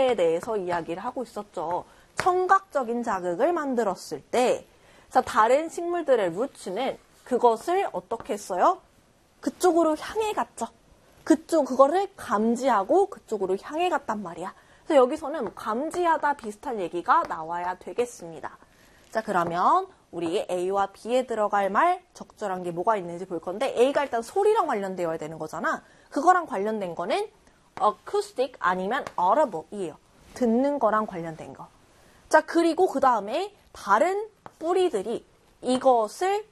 B에 대해서 이야기를 하고 있었죠. 청각적인 자극을 만들었을 때, 자, 다른 식물들의 루츠는 그것을 어떻게 했어요? 그쪽으로 향해 갔죠. 그거를 감지하고 그쪽으로 향해 갔단 말이야. 그래서 여기서는 감지하다 비슷한 얘기가 나와야 되겠습니다. 자, 그러면 우리 A와 B에 들어갈 말 적절한 게 뭐가 있는지 볼 건데, A가 일단 소리랑 관련되어야 되는 거잖아. 그거랑 관련된 거는 acoustic 아니면 audible이에요. 듣는 거랑 관련된 거. 자, 그리고 그 다음에 다른 뿌리들이 이것을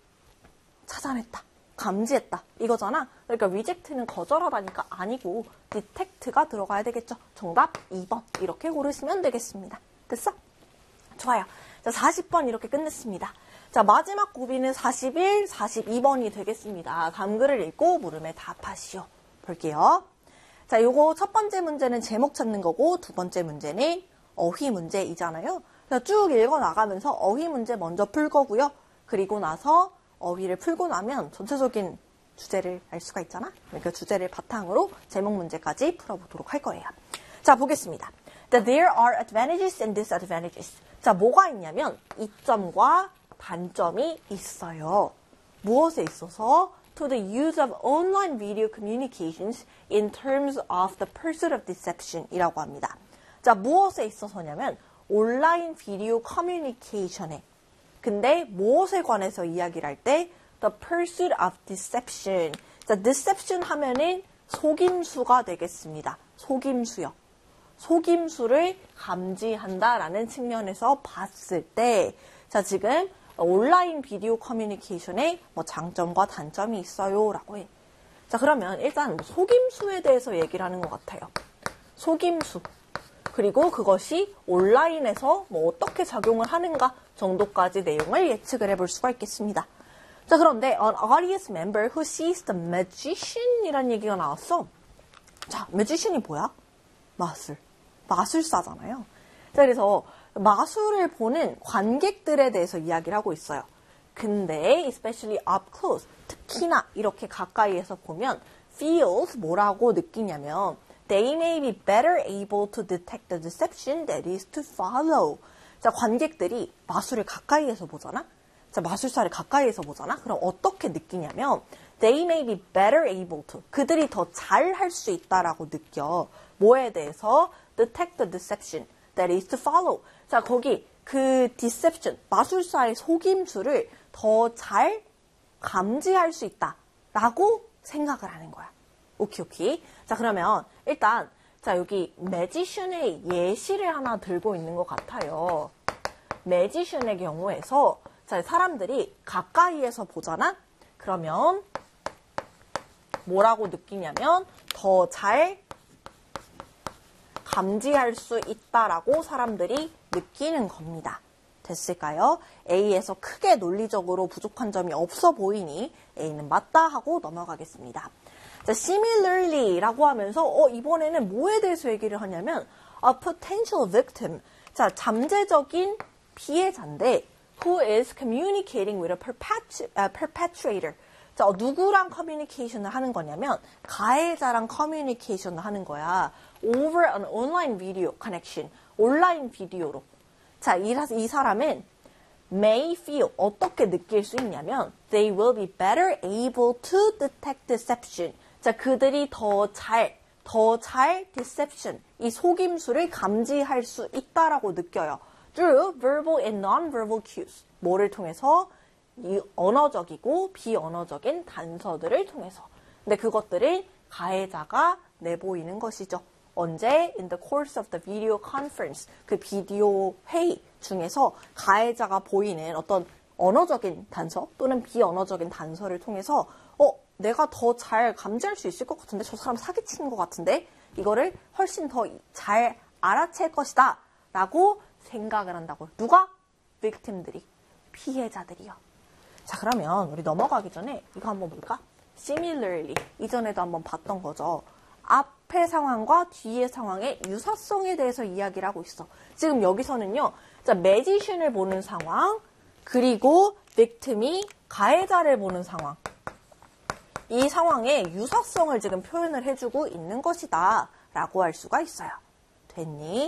찾아냈다, 감지했다 이거잖아. 그러니까 reject는 거절하다니까 아니고 detect가 들어가야 되겠죠. 정답 2번 이렇게 고르시면 되겠습니다. 됐어? 좋아요. 자, 40번 이렇게 끝냈습니다. 자, 마지막 고비는 41, 42번이 되겠습니다. 다음 글을 읽고 물음에 답하시오. 볼게요. 자, 요거 첫 번째 문제는 제목 찾는 거고, 두 번째 문제는 어휘 문제이잖아요. 그래서 쭉 읽어 나가면서 어휘 문제 먼저 풀 거고요. 그리고 나서 어휘를 풀고 나면 전체적인 주제를 알 수가 있잖아. 그 주제를 바탕으로 제목 문제까지 풀어보도록 할 거예요. 자, 보겠습니다. There are advantages and disadvantages. 자, 뭐가 있냐면 이점과 단점이 있어요. 무엇에 있어서? To the use of online video communications in terms of the pursuit of deception 이라고 합니다. 자, 무엇에 있어서냐면 온라인 비디오 커뮤니케이션에, 근데 무엇에 관해서 이야기를 할 때 the pursuit of deception. 자, deception 하면은 속임수가 되겠습니다. 속임수요. 속임수를 감지한다라는 측면에서 봤을 때, 자, 지금 온라인 비디오 커뮤니케이션에 뭐 장점과 단점이 있어요 라고 해. 자, 그러면 일단 속임수에 대해서 얘기를 하는 것 같아요. 속임수. 그리고 그것이 온라인에서 뭐 어떻게 작용을 하는가 정도까지 내용을 예측을 해볼 수가 있겠습니다. 자, 그런데 an audience member who sees the magician 이라는 얘기가 나왔어. 자, magician이 뭐야? 마술사잖아요. 자, 그래서 마술을 보는 관객들에 대해서 이야기를 하고 있어요. 근데 especially up close, 특히나 이렇게 가까이에서 보면 feels 뭐라고 느끼냐면 they may be better able to detect the deception that is to follow. 자, 관객들이 마술을 가까이에서 보잖아? 자, 마술사를 가까이에서 보잖아? 그럼 어떻게 느끼냐면 they may be better able to. 그들이 더 잘 할 수 있다라고 느껴. 뭐에 대해서? detect the deception that is to follow. 자, 거기 그 deception, 마술사의 속임수를 더 잘 감지할 수 있다라고 생각을 하는 거야. 오케이. 자, 그러면 일단 자, 여기 매지션의 예시를 하나 들고 있는 것 같아요. 매지션의 경우에서 자, 사람들이 가까이에서 보잖아? 그러면 뭐라고 느끼냐면 더 잘 감지할 수 있다라고 사람들이 느끼는 겁니다. 됐을까요? A에서 크게 논리적으로 부족한 점이 없어 보이니 A는 맞다 하고 넘어가겠습니다. 자, similarly라고 하면서 이번에는 뭐에 대해서 얘기를 하냐면 a potential victim. 자, 잠재적인 피해자인데 who is communicating with a perpetrator. 자, 누구랑 커뮤니케이션을 하는 거냐면 가해자랑 커뮤니케이션을 하는 거야. over an online video connection. 온라인 비디오로. 자, 이 사람은 may feel 어떻게 느낄 수 있냐면 they will be better able to detect deception. 자, 그들이 더 잘 deception, 이 속임수를 감지할 수 있다라고 느껴요. through verbal and non-verbal cues. 뭐를 통해서? 이 언어적이고 비언어적인 단서들을 통해서. 근데 그것들을 가해자가 내보이는 것이죠. 언제? In the course of the video conference. 그 비디오 회의 중에서 가해자가 보이는 어떤 언어적인 단서 또는 비언어적인 단서를 통해서 내가 더 잘 감지할 수 있을 것 같은데 저 사람 사기치는 것 같은데 이거를 훨씬 더 잘 알아챌 것이다 라고 생각을 한다고요. 누가? victim들이. 피해자들이요. 자, 그러면 우리 넘어가기 전에 이거 한번 볼까? similarly. 이전에도 한번 봤던 거죠. 앞의 상황과 뒤의 상황의 유사성에 대해서 이야기를 하고 있어. 지금 여기서는요. 자, 매지션을 보는 상황, 그리고 victim이 가해자를 보는 상황. 이 상황의 유사성을 지금 표현을 해주고 있는 것이다 라고 할 수가 있어요. 됐니?